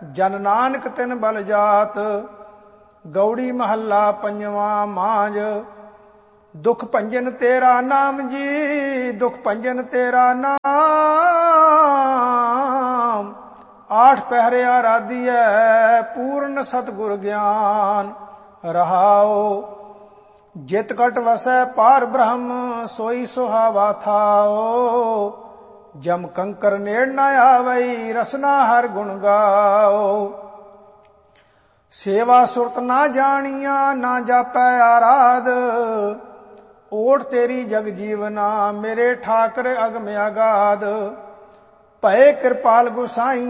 ਜਨ ਨਾਨਕ ਤਿਨ ਬਲ ਜਾਤ। ਗੌੜੀ ਮਹੱਲਾ ਪੰਜਵਾਂ ਮਾਂਝ। ਦੁਖ ਭੰਜਨ ਤੇਰਾ ਨਾਮ ਜੀ, ਦੁਖ ਭੰਜਨ ਤੇਰਾ ਨਾਮ। ਆਠ ਪਹਿਰਿਆ ਰਾਧੀਐ ਪੂਰਨ ਸਤਿਗੁਰ ਗਿਆਨ। ਰਹਾਉ ਜਿਤ ਕਟ ਵਸੈ ਪਾਰ ਬ੍ਰਹਮ, ਸੋਈ ਸੁਹਾਵਾ ਥਾਓ। ਜਮ ਕੰਕਰ ਨੇੜ ਨਾ ਆਵਈ, ਰਸਨਾ ਹਰ ਗੁਣ ਗਾਓ। ਸੇਵਾ ਸੁਰਤ ਨਾ ਜਾਣੀਆਂ, ਨਾ ਜਾਪੈ ਆਰਾਧ। ਓਟ ਤੇਰੀ ਜਗ ਜੀਵਨਾ, ਮੇਰੇ ਠਾਕਰ ਅਗਮ ਅਗਾਧ। ਭਏ ਕਿਰਪਾਲ ਗੁਸਾਈ